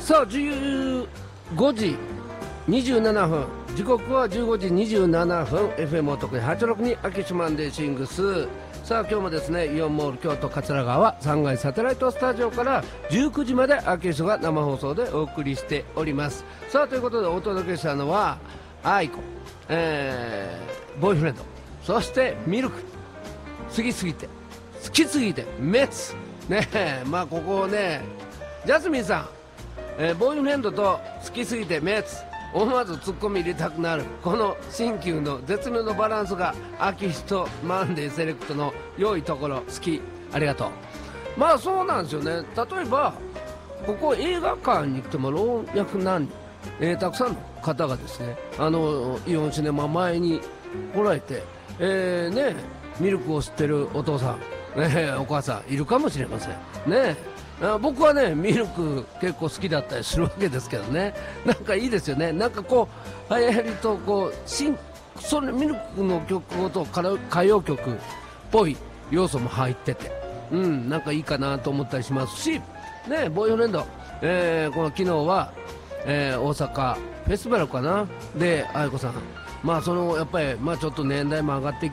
さあ15時27分、時刻は15時27分、 FM お得意862秋島ンデーシングス。さあ今日もですね、イオンモール京都桂川3階サテライトスタジオから19時まで秋吉が生放送でお送りしております。さあということでお届けしたのは愛子、ボーイフレンド、そしてミルク、好きすぎてメッツねえ、まあここをね、ジャスミンさん、ボーイフレンドと好きすぎてメッツ、思わずツッコミ入れたくなるこの新旧の絶妙のバランスが秋人マンデーセレクトの良いところ。好き、ありがとう。まあそうなんですよね。例えばここ映画館に行っても老若男女、たくさんの方がですね、イオンシネマ前に来られて、ね、ミルクを吸ってるお父さん、お母さんいるかもしれませんね。僕はねミルク結構好きだったりするわけですけどね、なんかいいですよね。なんかこう流行りとこうそれミルクの曲ごと歌謡曲っぽい要素も入ってて、なんかいいかなと思ったりしますしね。ボーイフレンド、この昨日は、大阪フェスティバルかなで愛子さん、まあそのやっぱりまあちょっと年代も上がって